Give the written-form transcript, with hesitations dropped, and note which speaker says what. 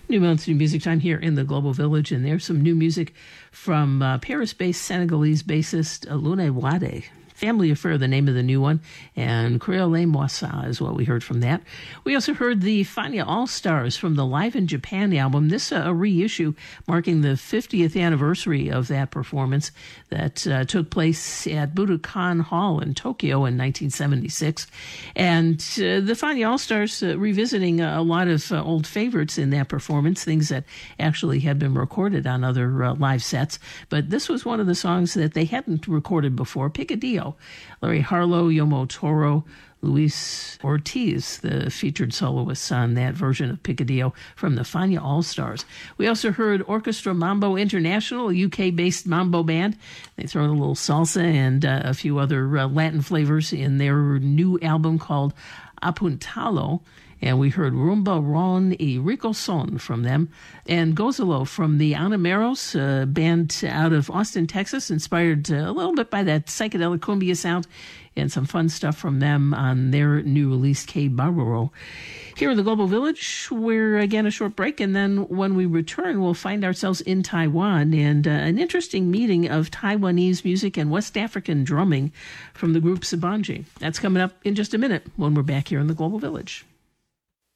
Speaker 1: New Month's New Music Time here in the Global Village, and there's some new music from Paris-based Senegalese bassist Lune Wade. Family Affair, the name of the new one, and Creole Moissa is what we heard from that. We also heard the Fania All-Stars from the Live in Japan album. This a reissue marking the 50th anniversary of that performance that took place at Budokan Hall in Tokyo in 1976. And the Fania All-Stars revisiting a lot of old favorites in that performance, things that actually had been recorded on other live sets. But this was one of the songs that they hadn't recorded before, Picadillo. Larry Harlow, Yomo Toro, Luis Ortiz, the featured soloists on that version of Picadillo from the Fania All-Stars. We also heard Orchestra Mambo International, a UK-based mambo band. They throw in a little salsa and a few other Latin flavors in their new album called Apuntalo. And we heard Rumba Ron y Rico Son from them. And Gozalo from the Anameros, a band out of Austin, Texas, inspired a little bit by that psychedelic cumbia sound, and some fun stuff from them on their new release, K Barbaro. Here in the Global Village, we're again a short break, and then when we return, we'll find ourselves in Taiwan and an interesting meeting of Taiwanese music and West African drumming from the group Sabanji. That's coming up in just a minute when we're back here in the Global Village.